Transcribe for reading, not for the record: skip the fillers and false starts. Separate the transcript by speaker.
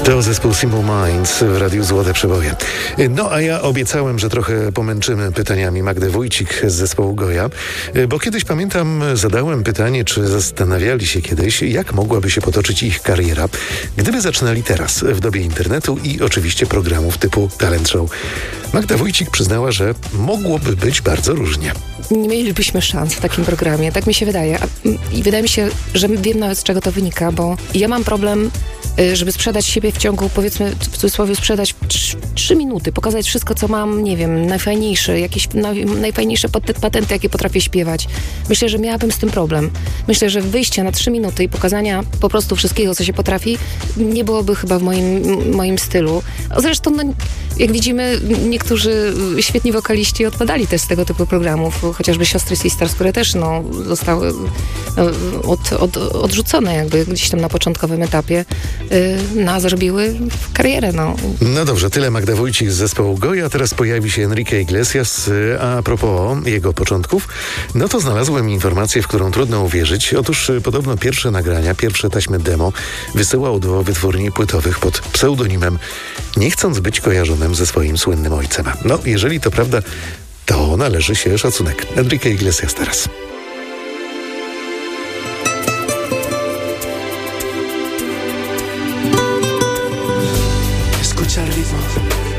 Speaker 1: To zespół Simple Minds w Radiu Złote Przeboje. No a ja obiecałem, że trochę pomęczymy pytaniami Magdę Wójcik z zespołu Goja, bo kiedyś pamiętam, zadałem pytanie, czy zastanawiali się kiedyś, jak mogłaby się potoczyć ich kariera, gdyby zaczynali teraz, w dobie internetu i oczywiście programów typu Talent Show. Magda Wójcik przyznała, że mogłoby być bardzo różnie.
Speaker 2: Nie mielibyśmy szans w takim programie, tak mi się wydaje. I wydaje mi się, że wiem nawet, z czego to wynika, bo ja mam problem, żeby sprzedać siebie w ciągu, powiedzmy, w cudzysłowie, sprzedać 3 minuty, pokazać wszystko, co mam, nie wiem, najfajniejsze, jakieś najfajniejsze patenty, jakie potrafię śpiewać. Myślę, że miałabym z tym problem. Myślę, że wyjście na 3 minuty i pokazania po prostu wszystkiego, co się potrafi, nie byłoby chyba w moim stylu. Zresztą, no, jak widzimy, niektórzy świetni wokaliści odpadali też z tego typu programów, chociażby siostry Sisters, które też zostały odrzucone jakby gdzieś tam na początkowym etapie, a zrobiły karierę.
Speaker 1: No dobrze, tyle Magda Wójcik z zespołu Goja. Teraz pojawi się Enrique Iglesias. A propos jego początków, no to znalazłem informację, w którą trudno uwierzyć. Otóż podobno pierwsze nagrania, pierwsze taśmy demo wysyłał do wytwórni płytowych pod pseudonimem, nie chcąc być kojarzonym ze swoim słynnym ojcem. No, jeżeli to prawda, to należy się szacunek. Enrique Iglesias teraz.